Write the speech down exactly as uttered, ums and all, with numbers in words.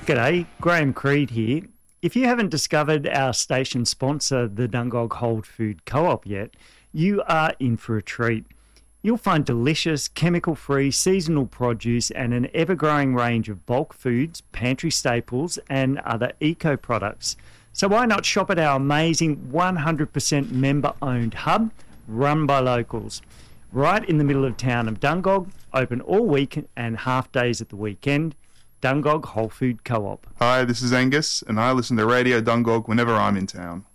G'day, Graham Creed here. If you haven't discovered our station sponsor, the Dungog Whole Food Co-op yet, you are in for a treat. You'll find delicious, chemical-free, seasonal produce and an ever-growing range of bulk foods, pantry staples and other eco-products. So why not shop at our amazing one hundred percent member-owned hub, run by locals, right in the middle of town of Dungog, open all week and half days at the weekend. Dungog Whole Food Co-op. Hi, this is Angus, and I listen to Radio Dungog whenever I'm in town.